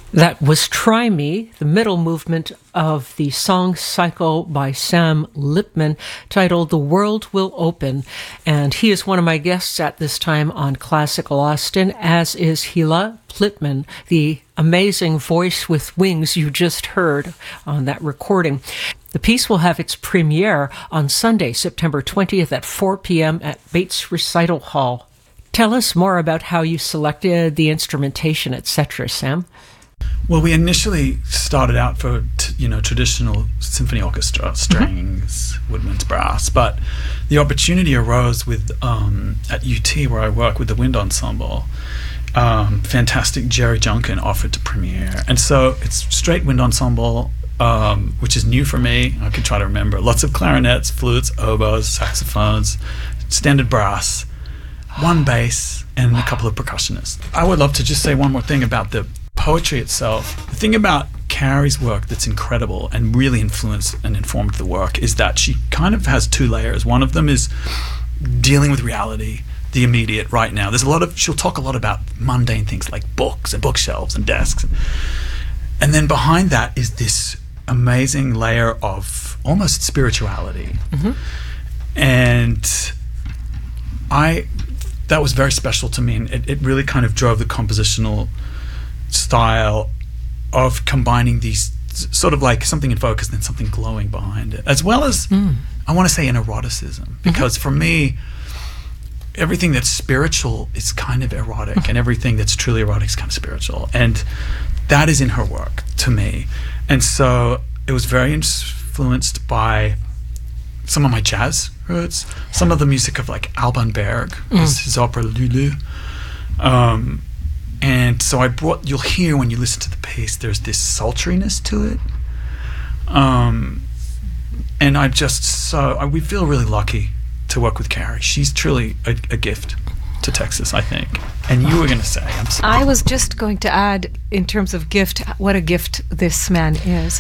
That was Try Me, the middle movement of the song cycle by Sam Lippman, titled The World Will Open. And he is one of my guests at this time on Classical Austin, as is Hila Plittman, the amazing voice with wings you just heard on that recording. The piece will have its premiere on Sunday, September 20th at 4 p.m. at Bates Recital Hall. Tell us more about how you selected the instrumentation, etc., Sam. Well, we initially started out for traditional symphony orchestra, strings, woodwinds, brass, but the opportunity arose with at UT where I work with the wind ensemble. Fantastic Jerry Junkin offered to premiere, and so it's straight wind ensemble, which is new for me. I could try to remember lots of clarinets, flutes, oboes, saxophones, standard brass, one bass, and a couple of percussionists. I would love to just say one more thing about the poetry itself. The thing about Carrie's work that's incredible and really influenced and informed the work is that she kind of has two layers. One of them is dealing with reality, the immediate, right now. She'll talk a lot about mundane things like books and bookshelves and desks. And then behind that is this amazing layer of almost spirituality. Mm-hmm. And that was very special to me, and it really kind of drove the compositional style of combining these, sort of like something in focus and then something glowing behind it, as well as I want to say an eroticism, because for me everything that's spiritual is kind of erotic, and everything that's truly erotic is kind of spiritual, and that is in her work to me. And so it was very influenced by some of my jazz roots, some of the music of like Alban Berg, his opera Lulu. And so you'll hear when you listen to the piece, there's this sultriness to it. And we feel really lucky to work with Carrie. She's truly a gift to Texas, I think. And you were going to say, I'm sorry. I was just going to add, in terms of gift, what a gift this man is.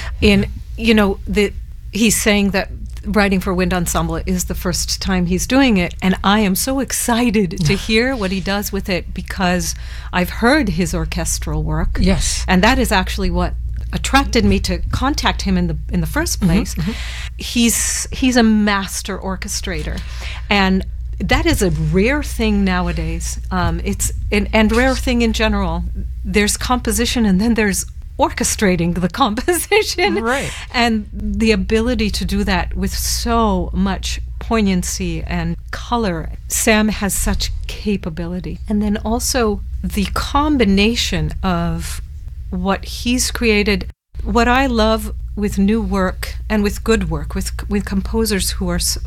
He's saying that writing for wind ensemble is the first time he's doing it, and I am so excited to hear what he does with it, because I've heard his orchestral work. Yes. And that is actually what attracted me to contact him in the first place. Mm-hmm. He's a master orchestrator, and that is a rare thing nowadays. It's and rare thing in general. There's composition, and then there's orchestrating the composition, right, and the ability to do that with so much poignancy and color. Sam has such capability. And then also the combination of what he's created. What I love with new work and with good work, with composers who are